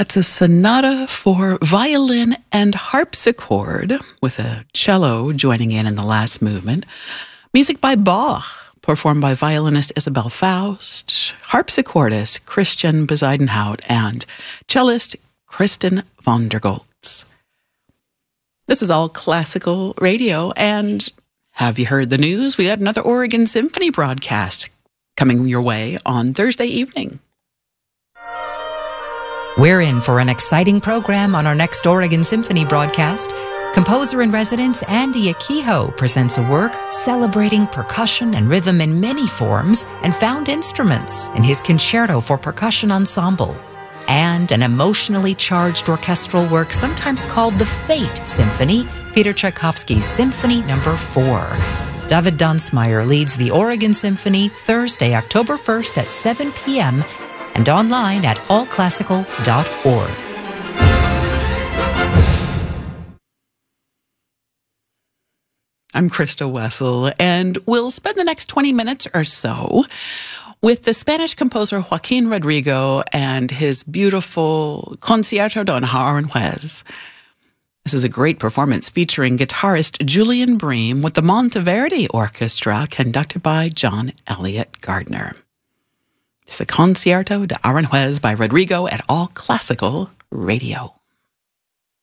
That's a sonata for violin and harpsichord, with a cello joining in the last movement. Music by Bach, performed by violinist Isabel Faust, harpsichordist Christian Bezuidenhout, and cellist Kristen von der Goltz. This is All Classical Radio, and have you heard the news? We got another Oregon Symphony broadcast coming your way on Thursday evening. We're in for an exciting program on our next Oregon Symphony broadcast. Composer-in-residence Andy Akiho presents a work celebrating percussion and rhythm in many forms and found instruments in his Concerto for Percussion Ensemble, and an emotionally charged orchestral work sometimes called the Fate Symphony, Peter Tchaikovsky's Symphony No. 4. David Dunsmeyer leads the Oregon Symphony Thursday, October 1st at 7 p.m. and online at allclassical.org. I'm Krista Wessel, and we'll spend the next 20 minutes or so with the Spanish composer Joaquin Rodrigo and his beautiful Concierto Don Aranjuez. This is a great performance featuring guitarist Julian Bream with the Monteverdi Orchestra, conducted by John Elliott Gardner. It's the Concierto de Aranjuez by Rodrigo at All Classical Radio.